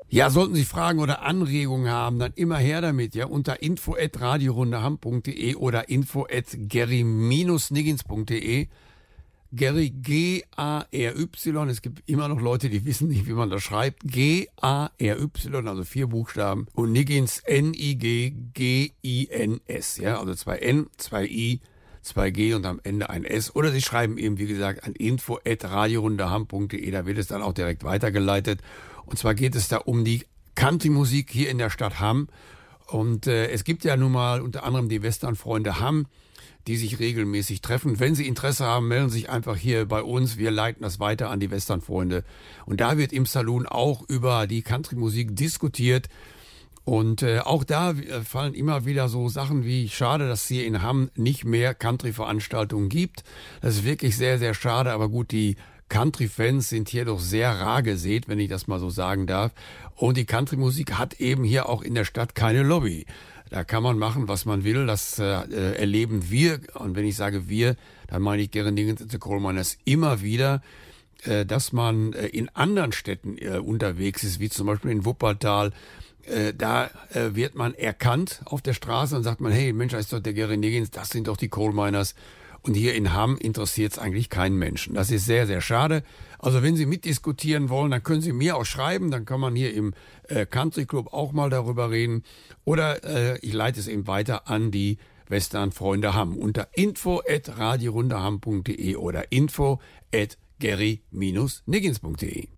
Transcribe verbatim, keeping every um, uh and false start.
Ja, sollten Sie Fragen oder Anregungen haben, dann immer her damit, ja, unter info at radiorundeham punkt de oder info at gary niggins punkt de. Gary, G A R Y, es gibt immer noch Leute, die wissen nicht, wie man das schreibt, G A R Y, also vier Buchstaben, und Niggins, N I G G I N S, ja, also zwei N, zwei I, zwei G und am Ende ein S. Oder Sie schreiben eben, wie gesagt, an info at radiorundeham punkt de, da wird es dann auch direkt weitergeleitet. Und zwar geht es da um die Country-Musik hier in der Stadt Hamm. Und äh, es gibt ja nun mal unter anderem die Westernfreunde Hamm, die sich regelmäßig treffen. Wenn Sie Interesse haben, melden Sie sich einfach hier bei uns. Wir leiten das weiter an die Westernfreunde. Und da wird im Saloon auch über die Country-Musik diskutiert. Und äh, auch da äh, fallen immer wieder so Sachen wie, schade, dass es hier in Hamm nicht mehr Country-Veranstaltungen gibt. Das ist wirklich sehr, sehr schade. Aber gut, die Country-Fans sind hier doch sehr rar gesät, wenn ich das mal so sagen darf. Und die Country-Musik hat eben hier auch in der Stadt keine Lobby. Da kann man machen, was man will. Das äh, erleben wir. Und wenn ich sage wir, dann meine ich Gary Niggins and the Coal Miners immer wieder, äh, dass man äh, in anderen Städten äh, unterwegs ist, wie zum Beispiel in Wuppertal. Äh, da äh, wird man erkannt auf der Straße und sagt man, hey Mensch, da ist doch der Gary Niggins, das sind doch die Coal Miners. Und hier in Hamm interessiert es eigentlich keinen Menschen. Das ist sehr, sehr schade. Also wenn Sie mitdiskutieren wollen, dann können Sie mir auch schreiben. Dann kann man hier im äh, Country Club auch mal darüber reden. Oder äh, ich leite es eben weiter an die Westernfreunde Hamm unter info at radiorundeham punkt de oder info at gary niggins punkt de.